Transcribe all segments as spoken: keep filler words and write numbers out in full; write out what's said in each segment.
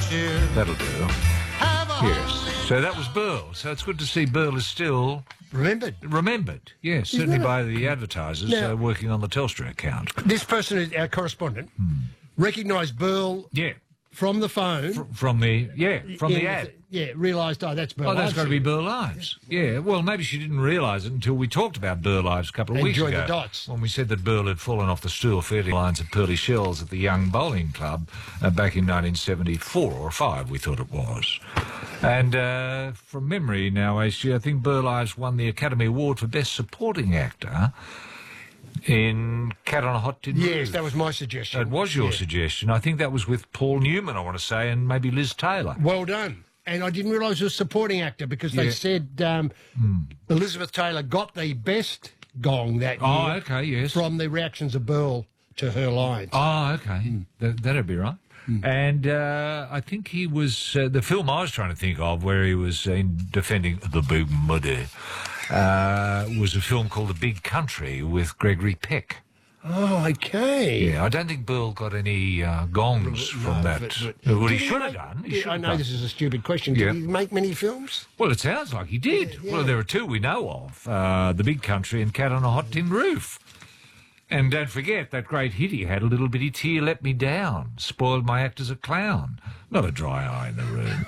cheer. That'll do. Have a Yes. So that was Burl. So it's good to see Burl is still Remembered. remembered. Yes, certainly by the advertisers Now- uh, working on the Telstra account. This person, is our correspondent, recognised Burl Yeah. from the phone. Fr- From the yeah, from in the ad. Yeah, realised, oh, that's Burl. Oh, that's Ives. got to be Burl Ives. Yeah, well, maybe she didn't realise it until we talked about Burl Ives a couple of And weeks joined ago. the dots. When we said that Burl had fallen off the stool fairly lines at Pearly Shells at the Young Bowling Club uh, back in nineteen seventy-four or five, we thought it was. And uh, from memory now, H G, I think Burl Ives won the Academy Award for Best Supporting Actor in Cat on a Hot Tin Yes, Roof. that was my suggestion. That was your Yeah. suggestion. I think that was with Paul Newman, I want to say, and maybe Liz Taylor. Well done. And I didn't realise it was a supporting actor because they Yeah. said um, Elizabeth Taylor got the best gong that year Oh, okay, yes. from the reactions of Burl to her lines. Oh, okay. That, that'd be right. And uh, I think he was, uh, the film I was trying to think of where he was uh, in defending the Big Muddy uh, was a film called The Big Country with Gregory Peck. Oh, okay. Yeah, I don't think Burl got any uh, gongs from No, that. but- but- Uh, well, he Did should have make- done. He Yeah, should I have know done. this is a stupid question. Yeah. Did he make many films? Well, it sounds like he did. Yeah, yeah. Well, there are two we know of, uh, The Big Country and Cat on a Hot Tin Roof. And don't forget that great hit he had, A Little Bitty Tear Let Me Down, spoiled my act as a clown. Not a dry eye in the room.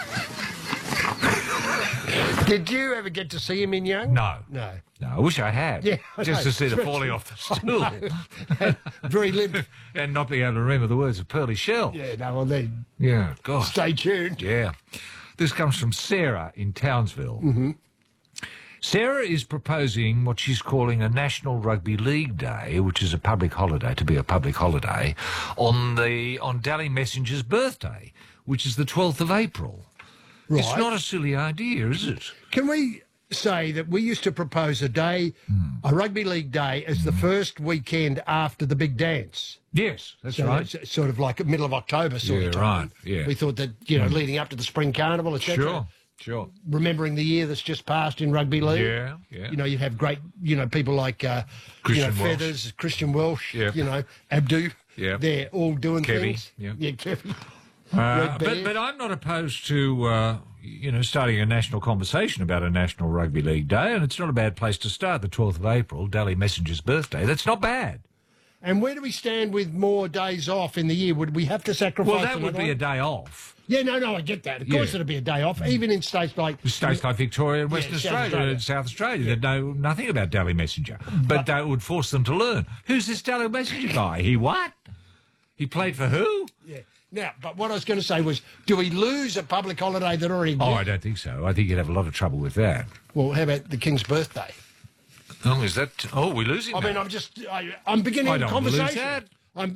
Did you ever get to see him in Young? No. No. No, I wish I had. Yeah, I just know. to see the falling off the stool. Very limp. And not being able to remember the words of Pearly Shell. Yeah, no, well then, Yeah, gosh. stay tuned. Yeah. This comes from Sarah in Townsville. Mm-hmm. Sarah is proposing what she's calling a National Rugby League Day, which is a public holiday, to be a public holiday, on the on Dally Messenger's birthday, which is the twelfth of April. Right. It's not a silly idea, is it? Can we say that we used to propose a day, a rugby league day, as the first weekend after the big dance? Yes, that's So right. it's sort of like middle of October sort Yeah, of time. right, yeah. We thought that, you know, leading up to the spring carnival, et cetera. Sure, sure. Remembering the year that's just passed in rugby league. Yeah, yeah. You know, you'd have great, you know, people like, uh, you know, Christian Welsh. Feathers, Christian Welsh, Yep. you know, Abdu. Yep. They're all doing Kevy, things. yep. Yeah, Kevy. Uh, Red but Bear. but I'm not opposed to uh, you know starting a national conversation about a National Rugby League Day, and it's not a bad place to start. The twelfth of April, Dally Messenger's birthday. That's not bad. And where do we stand with more days off in the year? Would we have to sacrifice Well, that would another be a one? day off. Yeah, no, no, I get that. Of Yeah. course it'd be a day off, even in states like... States like Victoria and Western South Australia, Australia. and South Australia that know nothing about Dally Messenger, but that would force them to learn. Who's this Dally Messenger guy? He what? He played for who? Yeah. Now, but what I was going to say was, do we lose a public holiday that already exists? Oh, I don't think so. I think you'd have a lot of trouble with that. Well, how about the King's birthday? Oh, is that? Oh, we're losing. I that. mean, I'm just, I, I'm beginning I a don't want to lose conversation. that. I'm,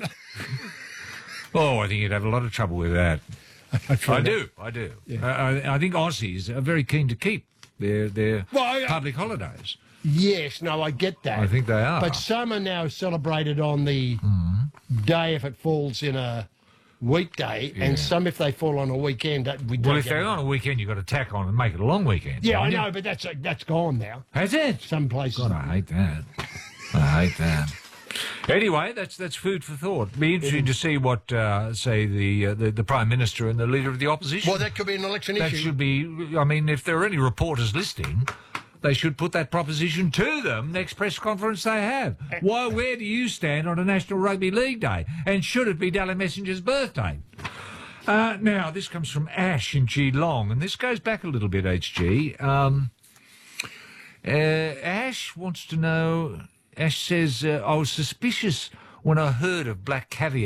Oh, I think you'd have a lot of trouble with that. I, try I not- do, I do. Uh, I, I think Aussies are very keen to keep their their Well, I- public holidays. Yes, no, I get that. I think they are. But some are now celebrated on the Mm-hmm. day if it falls in a weekday, and some if they fall on a weekend. that We don't Well, if get they're it. on a weekend, you've got to tack on and make it a long weekend. Yeah, I haven't you? know, but that's that's gone now. Has it? Some places. God, I hate that. I hate that. Anyway, that's that's food for thought. Be interesting to see what, uh, say, the, uh, the the Prime Minister and the Leader of the Opposition. Well, that could be an election that issue. should be. I mean, if there are any reporters listening, they should put that proposition to them next press conference they have. Why? Where do you stand on a National Rugby League Day? And should it be Dally Messenger's birthday? Uh, now, this comes from Ash in Geelong, and this goes back a little bit, H G. Um, uh, Ash wants to know. Ash says, uh, I was suspicious when I heard of black caviar